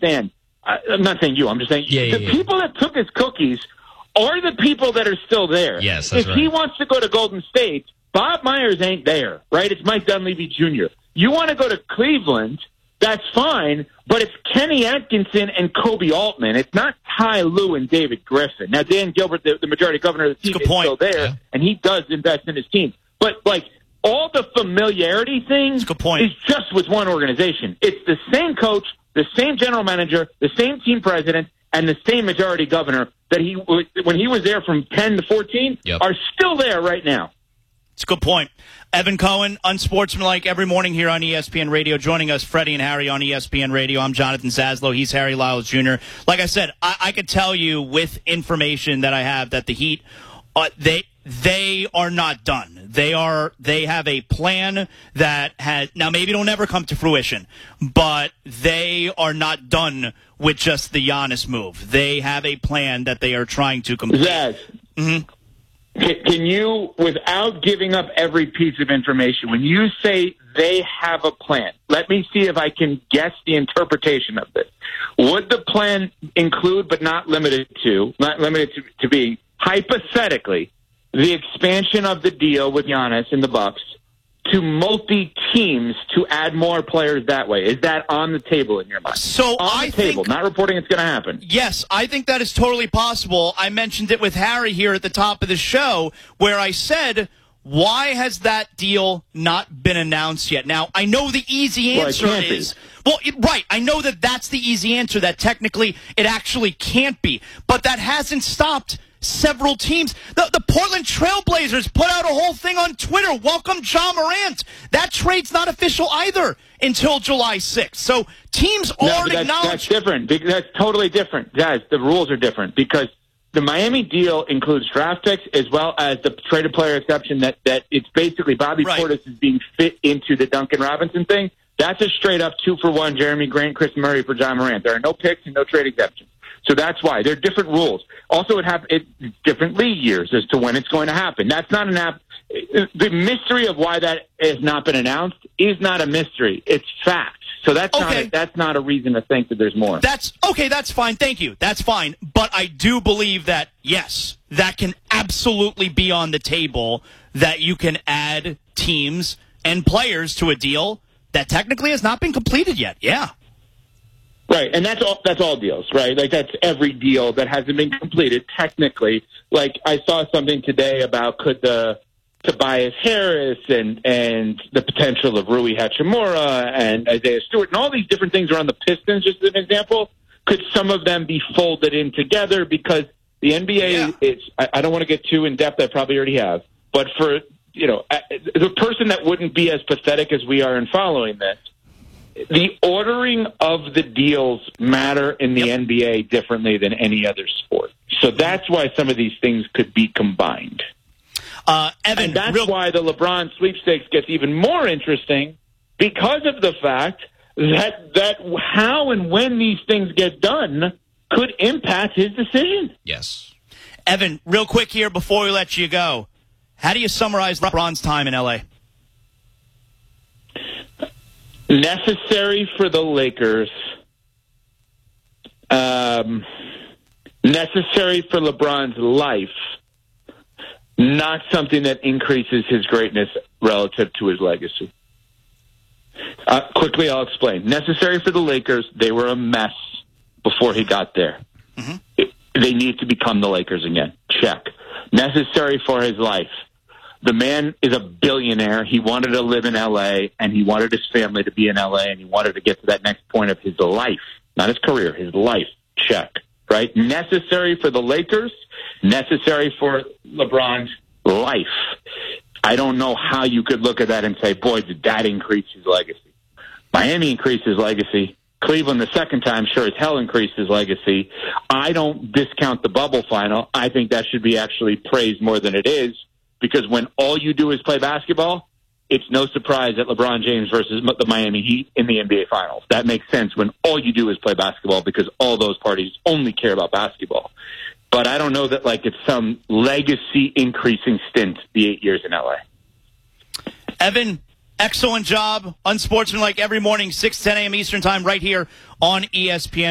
understand. I'm not saying you. I'm just saying the people that took his cookies are the people that are still there. Yes, that's if he wants to go to Golden State, Bob Myers ain't there, right? It's Mike Dunleavy Jr. You want to go to Cleveland, that's fine, but it's Kenny Atkinson and Kobe Altman. It's not Ty Lue and David Griffin. Now, Dan Gilbert, the majority governor of the team, is still there, and he does invest in his team. But, like, all the familiarity thing is just with one organization. It's the same coach, the same general manager, the same team president, and the same majority governor that when he was there from 10 to 14 are still there right now. It's a good point. Evan Cohen, Unsportsmanlike, every morning here on ESPN Radio. Joining us, Freddie and Harry on ESPN Radio. I'm Jonathan Zaslow. He's Harry Lyles Jr. Like I said, I could tell you with information that I have that the Heat, they are not done. They have a plan that now maybe it'll never come to fruition, but they are not done with just the Giannis move. They have a plan that they are trying to complete. Zaz, can you, without giving up every piece of information, when you say they have a plan, let me see if I can guess the interpretation of this. Would the plan include, but not limited to be, hypothetically, the expansion of the deal with Giannis and the Bucks to multi-teams to add more players that way? Is that on the table in your mind? So on the table, not reporting it's going to happen. Yes, I think that is totally possible. I mentioned it with Harry here at the top of the show where I said, why has that deal not been announced yet? Now, I know the easy answer is... right, I know that that's the easy answer, that technically it actually can't be. But that hasn't stopped several teams. The Portland Trailblazers put out a whole thing on Twitter. Welcome Ja Morant. That trade's not official either until July 6th. So teams acknowledged. That's different. That's totally different. Guys, the rules are different because the Miami deal includes draft picks as well as the traded player exception that it's basically Bobby Portis is being fit into the Duncan Robinson thing. That's a straight-up 2-for-1 Jeremy Grant, Chris Murray for Ja Morant. There are no picks and no trade exceptions. So that's why. There are different rules. Also, it's different league years as to when it's going to happen. That's not the mystery of why that has not been announced is not a mystery. It's fact. So that's not a reason to think that there's more. That's fine. Thank you. That's fine. But I do believe that, yes, that can absolutely be on the table, that you can add teams and players to a deal that technically has not been completed yet. Yeah. Right, and that's all deals, right? Like, that's every deal that hasn't been completed, technically. Like, I saw something today about could the Tobias Harris and the potential of Rui Hachimura and Isaiah Stewart and all these different things around the Pistons, just as an example. Could some of them be folded in together? Because the NBA is, I don't want to get too in-depth, I probably already have, but for, the person that wouldn't be as pathetic as we are in following this, the ordering of the deals matter in the NBA differently than any other sport. So that's why some of these things could be combined. Evan, and that's why the LeBron sweepstakes gets even more interesting because of the fact that how and when these things get done could impact his decision. Yes. Evan, real quick here before we let you go, how do you summarize LeBron's time in L.A.? Necessary for the Lakers. Necessary for LeBron's life. Not something that increases his greatness relative to his legacy. Quickly, I'll explain. Necessary for the Lakers. They were a mess before he got there. Mm-hmm. They need to become the Lakers again. Check. Necessary for his life. The man is a billionaire. He wanted to live in L.A., and he wanted his family to be in L.A., and he wanted to get to that next point of his life. Not his career, his life. Check. Right? Necessary for the Lakers. Necessary for LeBron's life. I don't know how you could look at that and say, boy, did that increase his legacy. Miami increased his legacy. Cleveland the second time sure as hell increased his legacy. I don't discount the bubble final. I think that should be actually praised more than it is. Because when all you do is play basketball, it's no surprise that LeBron James versus the Miami Heat in the NBA Finals. That makes sense when all you do is play basketball because all those parties only care about basketball. But I don't know that it's some legacy increasing stint, the 8 years in L.A. Evan, excellent job. Unsportsmanlike every morning, 6 10 a.m. Eastern Time right here on ESPN.